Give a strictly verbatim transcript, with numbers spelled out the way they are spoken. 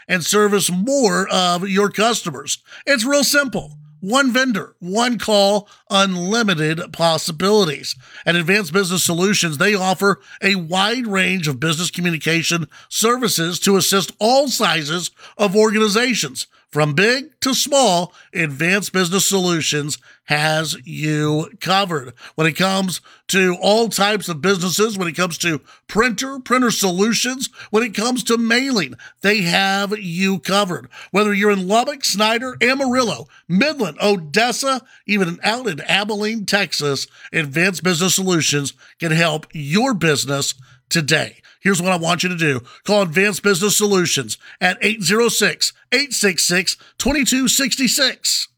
and service more of your customers. It's real simple. One vendor, one call, unlimited possibilities. At Advanced Business Solutions, they offer a wide range of business communication services to assist all sizes of organizations. From big to small, Advanced Business Solutions has you covered. When it comes to all types of businesses, when it comes to printer, printer solutions, when it comes to mailing, they have you covered. Whether you're in Lubbock, Snyder, Amarillo, Midland, Odessa, even out in Abilene, Texas, Advanced Business Solutions can help your business today. Here's what I want you to do. Call Advanced Business Solutions at eight zero six, eight six six, two two six six.